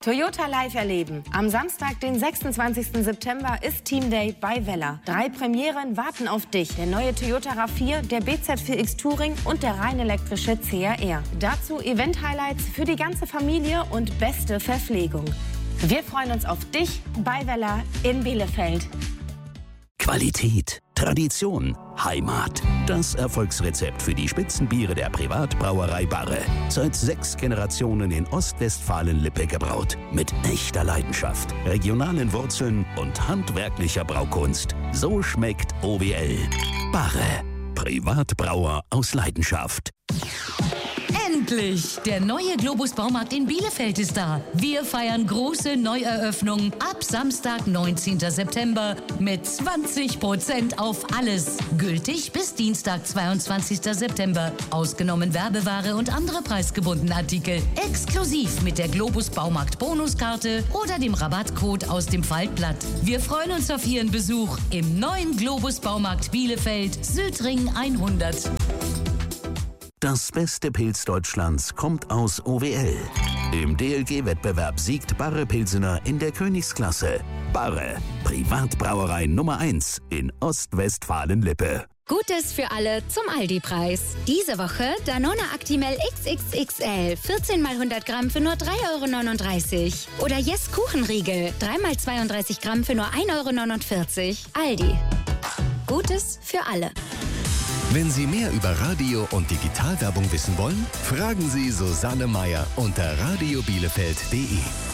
Toyota live erleben. Am Samstag, den 26. September, ist Team Day bei Weller. 3 Premieren warten auf dich. Der neue Toyota RAV4, der BZ4X Touring und der rein elektrische CRR. Dazu Event-Highlights für die ganze Familie und beste Verpflegung. Wir freuen uns auf dich bei Weller in Bielefeld. Qualität, Tradition, Heimat. Das Erfolgsrezept für die Spitzenbiere der Privatbrauerei Barre. Seit 6 Generationen in Ostwestfalen-Lippe gebraut. Mit echter Leidenschaft, regionalen Wurzeln und handwerklicher Braukunst. So schmeckt OWL. Barre. Privatbrauer aus Leidenschaft. Endlich! Der neue Globus Baumarkt in Bielefeld ist da. Wir feiern große Neueröffnung ab Samstag, 19. September mit 20% auf alles. Gültig bis Dienstag, 22. September. Ausgenommen Werbeware und andere preisgebundene Artikel. Exklusiv mit der Globus Baumarkt Bonuskarte oder dem Rabattcode aus dem Faltblatt. Wir freuen uns auf Ihren Besuch im neuen Globus Baumarkt Bielefeld, Südring 100. Das beste Pilz Deutschlands kommt aus OWL. Im DLG-Wettbewerb siegt Barre Pilsener in der Königsklasse. Barre, Privatbrauerei Nummer 1 in Ostwestfalen-Lippe. Gutes für alle zum Aldi-Preis. Diese Woche Danone Actimel XXXL 14 x 100 Gramm für nur 3,39 €. Oder Yes Kuchenriegel 3 x 32 Gramm für nur 1,49 €. Aldi. Gutes für alle. Wenn Sie mehr über Radio- und Digitalwerbung wissen wollen, fragen Sie Susanne Meier unter radiobielefeld.de.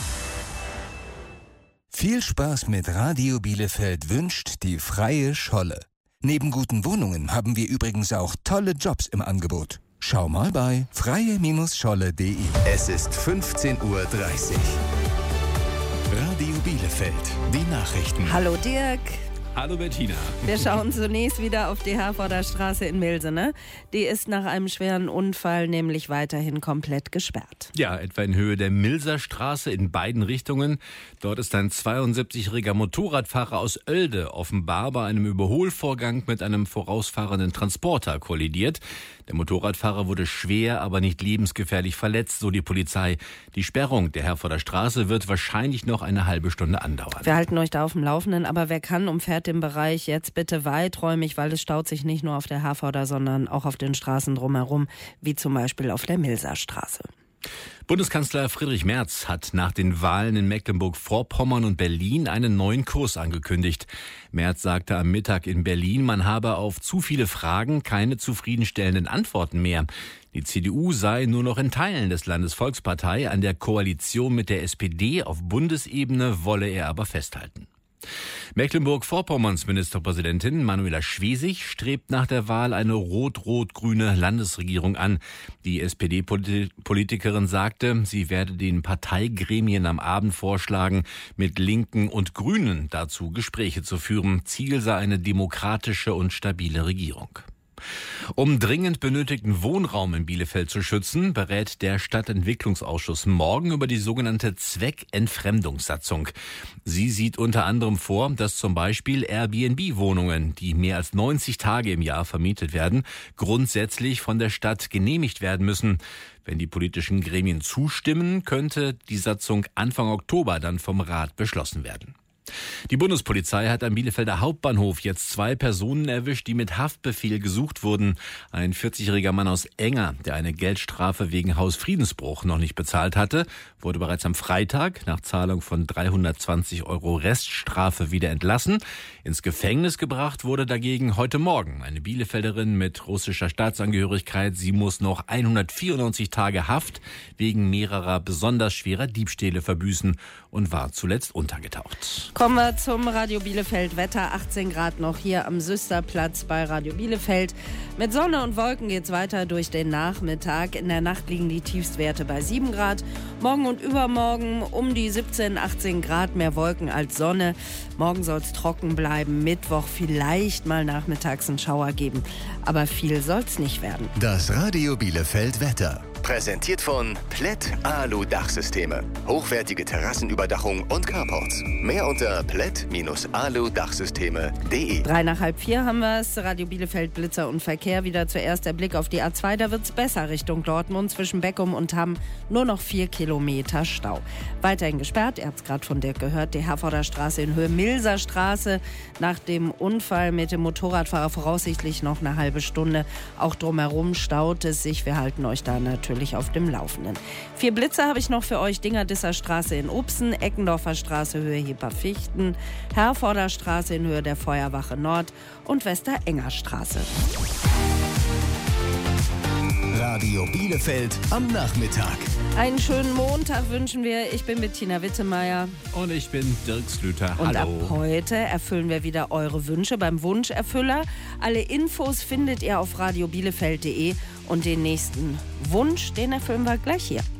Viel Spaß mit Radio Bielefeld wünscht die Freie Scholle. Neben guten Wohnungen haben wir übrigens auch tolle Jobs im Angebot. Schau mal bei freie-scholle.de. Es ist 15:30 Uhr. Radio Bielefeld, die Nachrichten. Hallo Dirk. Hallo Bettina. Wir schauen zunächst wieder auf die Herforder Straße in Milse, ne? Die ist nach einem schweren Unfall nämlich weiterhin komplett gesperrt. Ja, etwa in Höhe der Milser Straße in beiden Richtungen. Dort ist ein 72-jähriger Motorradfahrer aus Oelde offenbar bei einem Überholvorgang mit einem vorausfahrenden Transporter kollidiert. Der Motorradfahrer wurde schwer, aber nicht lebensgefährlich verletzt, so die Polizei. Die Sperrung der Herforder Straße wird wahrscheinlich noch eine halbe Stunde andauern. Wir halten euch da auf dem Laufenden, aber wer kann, umfährt den Bereich jetzt bitte weiträumig, weil es staut sich nicht nur auf der Herforder, sondern auch auf den Straßen drumherum, wie zum Beispiel auf der Milser Straße. Bundeskanzler Friedrich Merz hat nach den Wahlen in Mecklenburg-Vorpommern und Berlin einen neuen Kurs angekündigt. Merz sagte am Mittag in Berlin, man habe auf zu viele Fragen keine zufriedenstellenden Antworten mehr. Die CDU sei nur noch in Teilen des Landes Volkspartei, an der Koalition mit der SPD auf Bundesebene wolle er aber festhalten. Mecklenburg-Vorpommerns Ministerpräsidentin Manuela Schwesig strebt nach der Wahl eine rot-rot-grüne Landesregierung an. Die SPD-Politikerin sagte, sie werde den Parteigremien am Abend vorschlagen, mit Linken und Grünen dazu Gespräche zu führen. Ziel sei eine demokratische und stabile Regierung. Um dringend benötigten Wohnraum in Bielefeld zu schützen, berät der Stadtentwicklungsausschuss morgen über die sogenannte Zweckentfremdungssatzung. Sie sieht unter anderem vor, dass zum Beispiel Airbnb-Wohnungen, die mehr als 90 Tage im Jahr vermietet werden, grundsätzlich von der Stadt genehmigt werden müssen. Wenn die politischen Gremien zustimmen, könnte die Satzung Anfang Oktober dann vom Rat beschlossen werden. Die Bundespolizei hat am Bielefelder Hauptbahnhof jetzt 2 Personen erwischt, die mit Haftbefehl gesucht wurden. Ein 40-jähriger Mann aus Enger, der eine Geldstrafe wegen Hausfriedensbruch noch nicht bezahlt hatte, wurde bereits am Freitag nach Zahlung von 320 € Reststrafe wieder entlassen. Ins Gefängnis gebracht wurde dagegen heute Morgen eine Bielefelderin mit russischer Staatsangehörigkeit. Sie muss noch 194 Tage Haft wegen mehrerer besonders schwerer Diebstähle verbüßen und war zuletzt untergetaucht. Kommen wir zum Radio Bielefeld Wetter. 18 Grad noch hier am Süsterplatz bei Radio Bielefeld. Mit Sonne und Wolken geht's weiter durch den Nachmittag. In der Nacht liegen die Tiefstwerte bei 7 Grad. Morgen und übermorgen um die 17, 18 Grad, mehr Wolken als Sonne. Morgen soll's trocken bleiben. Mittwoch vielleicht mal nachmittags einen Schauer geben. Aber viel soll's nicht werden. Das Radio Bielefeld Wetter. Präsentiert von Plätt Alu Dachsysteme. Hochwertige Terrassenüberdachung und Carports. Mehr unter plätt-alu-dachsysteme.de. 3:30 haben wir es. Radio Bielefeld, Blitzer und Verkehr. Wieder zuerst der Blick auf die A2. Da wird es besser Richtung Dortmund. Zwischen Beckum und Hamm nur noch 4 Kilometer Stau. Weiterhin gesperrt, ihr habt es gerade von Dirk gehört, die Herforder Straße in Höhe Milser Straße. Nach dem Unfall mit dem Motorradfahrer voraussichtlich noch eine halbe Stunde. Auch drumherum staut es sich. Wir halten euch da natürlich auf dem Laufenden. 4 Blitzer habe ich noch für euch. Dingerdisser Straße in Upsen, Eckendorfer Straße Höhe Heperfichten, Herforder Straße in Höhe der Feuerwache Nord und Westerenger Straße. Radio Bielefeld am Nachmittag. Einen schönen Montag wünschen wir. Ich bin Bettina Wittemeier. Und ich bin Dirk Slüter. Und ab Hallo. heute erfüllen wir wieder eure Wünsche beim Wunscherfüller. Alle Infos findet ihr auf radiobielefeld.de und den nächsten Wunsch, den erfüllen wir gleich hier.